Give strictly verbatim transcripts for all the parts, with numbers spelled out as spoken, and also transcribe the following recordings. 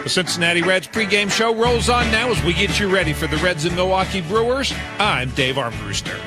The Cincinnati Reds pregame show rolls on now as we get you ready for the Reds and Milwaukee Brewers. I'm Dave Armbruster.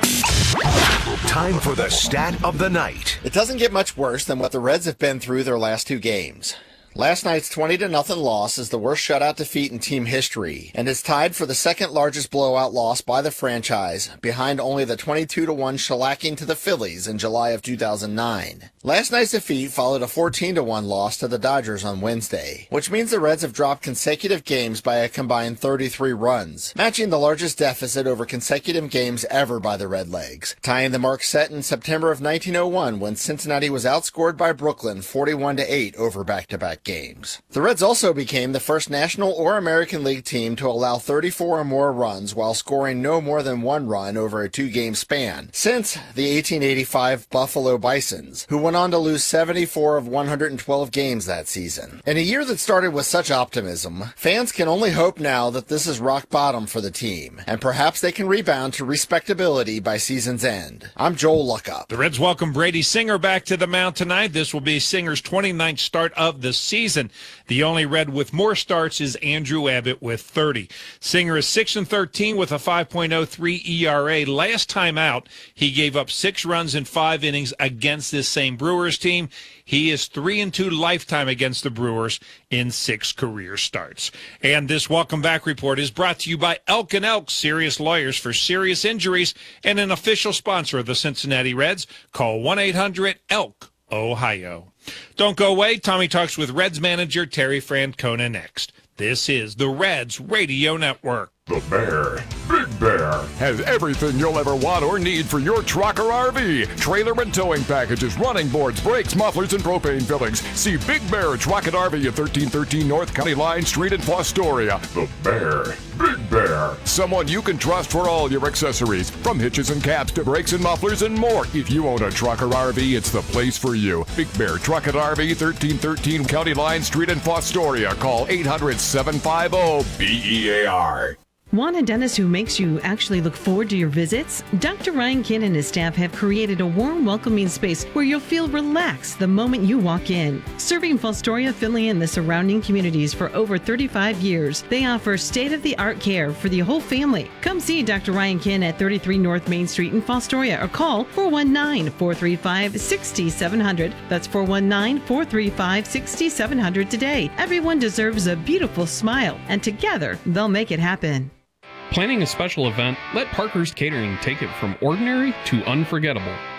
Time for the stat of the night. It doesn't get much worse than what the Reds have been through their last two games. Last night's twenty to nothing loss is the worst shutout defeat in team history, and is tied for the second largest blowout loss by the franchise, behind only the twenty-two to one shellacking to the Phillies in July of two thousand nine. Last night's defeat followed a fourteen to one loss to the Dodgers on Wednesday, which means the Reds have dropped consecutive games by a combined thirty-three runs, matching the largest deficit over consecutive games ever by the Redlegs, tying the mark set in September of nineteen oh one when Cincinnati was outscored by Brooklyn forty-one to eight over back-to-back games. The Reds also became the first National or American League team to allow thirty-four or more runs while scoring no more than one run over a two-game span since the eighteen eighty-five Buffalo Bisons, who went on to lose seventy-four of one hundred twelve games that season. In a year that started with such optimism, fans can only hope now that this is rock bottom for the team, and perhaps they can rebound to respectability by season's end. I'm Joel Luckup. The Reds welcome Brady Singer back to the mound tonight. This will be Singer's twenty-ninth start of the season. The only Red with more starts is Andrew Abbott with thirty. Singer is six and thirteen with a five point oh three E R A. Last time out, he gave up six runs in five innings against this same Brewers team. He is three and two lifetime against the Brewers in six career starts. And this welcome back report is brought to you by Elk and Elk, serious lawyers for serious injuries, and an official sponsor of the Cincinnati Reds. Call one eight hundred elk Ohio. Don't go away. Tommy talks with Reds manager Terry Francona next. This is the Reds Radio Network. The Bear, Big Bear, has everything you'll ever want or need for your truck or R V. Trailer and towing packages, running boards, brakes, mufflers, and propane fillings. See Big Bear Truck and R V at thirteen thirteen North County Line Street in Fostoria. The Bear, Big Bear, someone you can trust for all your accessories, from hitches and caps to brakes and mufflers and more. If you own a truck or R V, it's the place for you. Big Bear Truck and R V, thirteen thirteen County Line Street in Fostoria. Call eight hundred, seven five zero, B E A R. Want a dentist who makes you actually look forward to your visits? Doctor Ryan Kinn and his staff have created a warm, welcoming space where you'll feel relaxed the moment you walk in. Serving Fostoria, Findlay, and the surrounding communities for over thirty-five years, they offer state-of-the-art care for the whole family. Come see Doctor Ryan Kinn at thirty-three North Main Street in Fostoria or call four one nine, four three five, six seven zero zero. That's four one nine, four three five, six seven zero zero today. Everyone deserves a beautiful smile, and together they'll make it happen. Planning a special event? Let Parker's Catering take it from ordinary to unforgettable.